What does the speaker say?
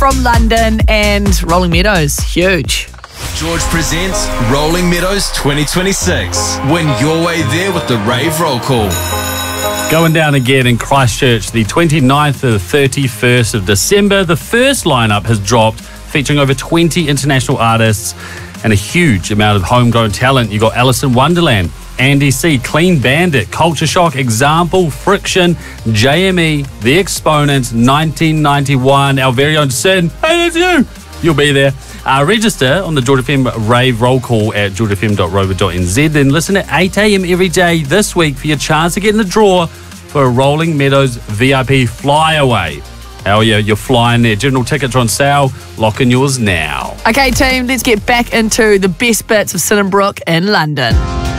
from London and Rolling Meadows. Huge. George presents Rolling Meadows 2026. Win your way there with the Rave Roll Call. Going down again in Christchurch, the 29th to the 31st of December. The first lineup has dropped, featuring over 20 international artists and a huge amount of homegrown talent. You got Alice in Wonderland, Andy C, Clean Bandit, Culture Shock, Example, Friction, JME, The Exponents, 1991, our very own Sin. Hey, that's you! You'll be there. Register on the George FM Rave Roll Call at georgefm.rover.nz. Then listen at 8 a.m. every day this week for your chance to get in the draw for a Rolling Meadows VIP flyaway. Hell yeah, you're flying there. General tickets are on sale. Lock in yours now. Okay, team, let's get back into the best bits of Sin and Brooke in London.